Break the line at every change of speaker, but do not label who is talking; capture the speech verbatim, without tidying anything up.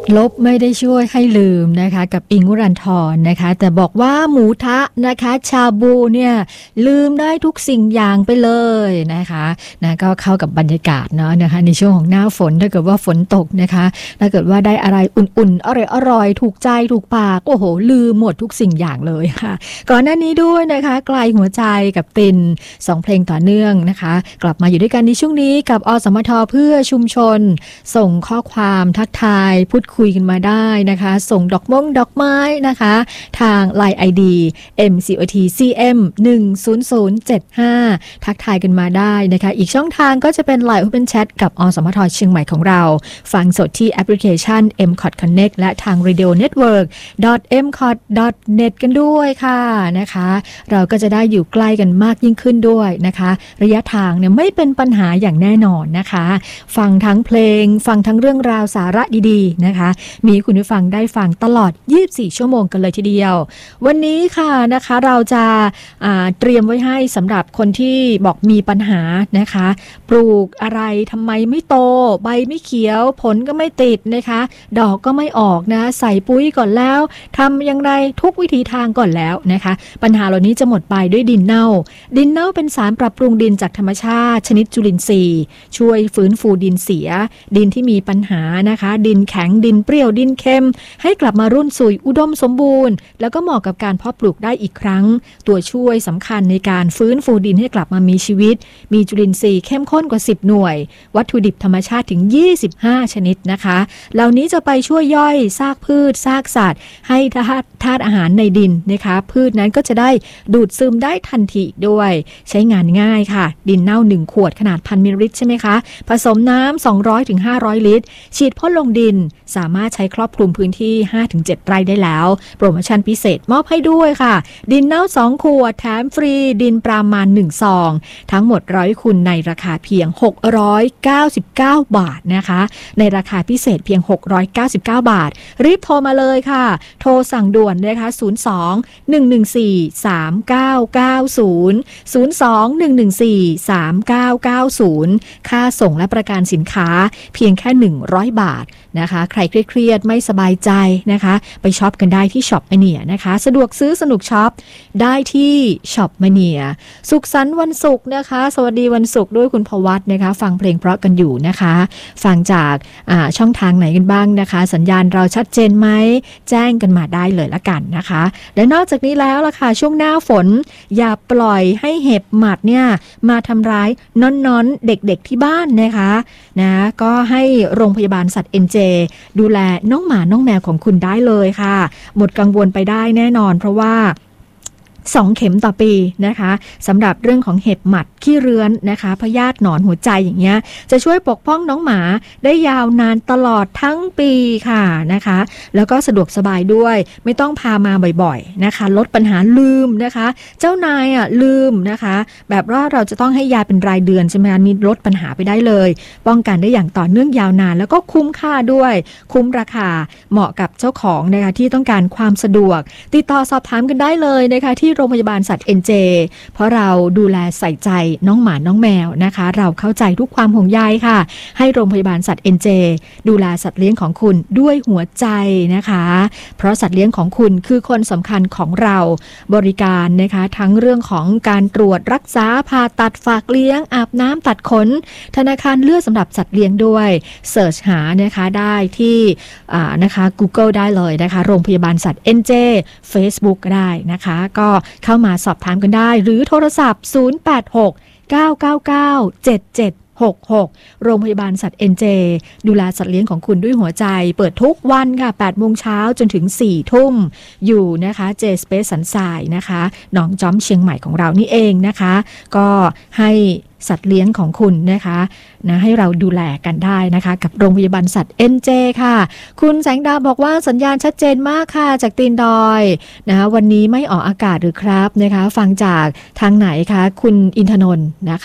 ลบไม่ได้ช่วยให้ลืมนะคะกับอิงค์ วรันธรนะคะแต่บอกว่าหมูทะนะคะชาบูเนี่ยลืมได้ทุกสิ่งอย่างไปเลยนะคะนะก็เข้ากับบรรยากาศเนาะนะคะในช่วงของหน้าฝนถ้าเกิดว่าฝนตกนะคะถ้าเกิดว่าได้อะไรอุ่นๆอร่อยๆถูกใจถูกปากโอ้โหลืมหมดทุกสิ่งอย่างเลยค่ะก่อนหน้านี้ด้วยนะคะไกลหัวใจกับตินสองเพลงต่อเนื่องนะคะกลับมาอยู่ด้วยกันในช่วงนี้กับอสมทเพื่อชุมชนส่งข้อความทักทายพูดคุยกันมาได้นะคะส่งดอกมงดอกไม้นะคะทาง ไลน์ ไอ ดี เอ็ม ซี โอ ที ซี เอ็ม หนึ่ง ศูนย์ ศูนย์ เจ็ด ห้า ทักทายกันมาได้นะคะอีกช่องทางก็จะเป็น ไลน์ Open Chat กับอสมทเชียงใหม่ของเราฟังสดที่แอปพลิเคชัน เอ็ม คอท Connect และทาง radio network ดอท เอ็ม คอท ดอท เน็ต กันด้วยค่ะนะคะเราก็จะได้อยู่ใกล้กันมากยิ่งขึ้นด้วยนะคะระยะทางเนี่ยไม่เป็นปัญหาอย่างแน่นอนนะคะฟังทั้งเพลงฟังทั้งเรื่องราวสาระดีๆนะคะมีคุณผู้ฟังได้ฟังตลอดยี่สิบสี่ชั่วโมงกันเลยทีเดียววันนี้ค่ะนะคะเราจะเตรียมไว้ให้สำหรับคนที่บอกมีปัญหานะคะปลูกอะไรทำไมไม่โตใบไม่เขียวผลก็ไม่ติดนะคะดอกก็ไม่ออกนะใส่ปุ๋ยก่อนแล้วทำอย่างไรทุกวิธีทางก่อนแล้วนะคะปัญหาเหล่านี้จะหมดไปด้วยดินเน่าดินเน่าเป็นสารปรับปรุงดินจากธรรมชาติชนิดจุลินทรีย์ช่วยฟื้นฟูดินเสียดินที่มีปัญหานะคะดินแข็งดินเปรี้ยวดินเค็มให้กลับมารุ่นสุยอุดมสมบูรณ์แล้วก็เหมาะกับการเพาะปลูกได้อีกครั้งตัวช่วยสำคัญในการฟื้นฟูดินให้กลับมามีชีวิตมีจุลินทรีย์เข้มข้นกว่าสิบหน่วยวัตถุดิบธรรมชาติถึงยี่สิบห้าชนิดนะคะเหล่านี้จะไปช่วยย่อยซากพืชซากสัตว์ให้ธาตุธาตุอาหารในดินนะคะพืชนั้นก็จะได้ดูดซึมได้ทันทีด้วยใช้งานง่ายค่ะดินเน่าหนึ่งขวดขนาดพันมิลลิลิตรใช่ไหมคะผสมน้ำสองร้อยถึงห้าร้อยลิตรฉีดพ่นลงดินสามารถใช้ครอบคลุมพื้นที่ ห้าถึงเจ็ด ไร่ได้แล้วโปรโมชั่นพิเศษมอบให้ด้วยค่ะดินเน่าสองขวดแถมฟรีดินปรามาณหนึ่งซองทั้งหมดร้อยคุณในราคาเพียงหกร้อยเก้าสิบเก้าบาทนะคะในราคาพิเศษเพียงหกร้อยเก้าสิบเก้าบาทรีบโทรมาเลยค่ะโทรสั่งด่วนนะคะศูนย์ สอง หนึ่ง หนึ่ง สี่ สาม เก้า เก้า ศูนย์ ศูนย์ สอง หนึ่ง หนึ่ง สี่ สาม เก้า เก้า ศูนย์ค่าส่งและประกันสินค้าเพียงแค่หนึ่งร้อยบาทนะคะใครเครียดๆไม่สบายใจนะคะไปช็อปกันได้ที่ช็อปมะเนียนะคะสะดวกซื้อสนุกช็อปได้ที่ช็อปมะเนียสุขสันต์วันศุกร์นะคะสวัสดีวันศุกร์ด้วยคุณพวัตนะคะฟังเพลงเพราะกันอยู่นะคะฟังจากช่องทางไหนกันบ้างนะคะสัญญาณเราชัดเจนไหมแจ้งกันมาได้เลยละกันนะคะและนอกจากนี้แล้วล่ะค่ะช่วงหน้าฝนอย่าปล่อยให้เห็บหมัดเนี่ยมาทำร้ายน้อนๆเด็กๆที่บ้านนะคะนะก็ให้โรงพยาบาลสัตว์ เอ็น เจ ดูแลน้องหมาน้องแมวของคุณได้เลยค่ะหมดกังวลไปได้แน่นอนเพราะว่าสองเข็มต่อปีนะคะสำหรับเรื่องของเห็บหมัดขี้เรื้อนนะคะพยาธิหนอนหัวใจอย่างเงี้ยจะช่วยปกป้องน้องหมาได้ยาวนานตลอดทั้งปีค่ะนะคะแล้วก็สะดวกสบายด้วยไม่ต้องพามาบ่อยๆนะคะลดปัญหาลืมนะคะเจ้านายอ่ะลืมนะคะแบบว่าเราจะต้องให้ยาเป็นรายเดือนใช่ไหมคะนี่ลดปัญหาไปได้เลยป้องกันได้อย่างต่อเนื่องยาวนานแล้วก็คุ้มค่าด้วยคุ้มราคาเหมาะกับเจ้าของนะคะที่ต้องการความสะดวกติดต่อสอบถามกันได้เลยนะคะที่โรงพยาบาลสัตว์ เอ็น เจ เพราะเราดูแลใส่ใจน้องหมาน้องแมวนะคะเราเข้าใจทุกความห่วงใยค่ะให้โรงพยาบาลสัตว์ เอ็น เจ ดูแลสัตว์เลี้ยงของคุณด้วยหัวใจนะคะเพราะสัตว์เลี้ยงของคุณคือคนสำคัญของเราบริการนะคะทั้งเรื่องของการตรวจรักษาผ่าตัดฝากเลี้ยงอาบน้ำตัดขนธนาคารเลือดสำหรับสัตว์เลี้ยงด้วยเสิร์ชหานะคะได้ที่นะคะ Google ได้เลยนะคะโรงพยาบาลสัตว์ เอ็น เจ Facebook ก็ได้นะคะก็เข้ามาสอบถามกันได้หรือโทรศัพท์ศูนย์ แปด หก เก้า เก้า เก้า เจ็ด เจ็ด หก หกโรงพยาบาลสัตว์ เอ็น เจ ดูแลสัตว์เลี้ยงของคุณด้วยหัวใจเปิดทุกวันค่ะแปดโมงเช้าจนถึงสี่ทุ่มอยู่นะคะ J Space สันทรายนะคะหนองจ้อมเชียงใหม่ของเรานี่เองนะคะก็ให้สัตว์เลี้ยงของคุณนะคะนะให้เราดูแลกันได้นะคะกับโรงพยาบาลสัตว์ เอ็น เจ ค่ะคุณแสงดาวบอกว่าสัญญาณชัดเจนมากค่ะจากตีนดอยนะคะวันนี้ไม่ออกอากาศหรือครับนะคะฟังจากทางไหนคะคุณอินทนนท์นะคะ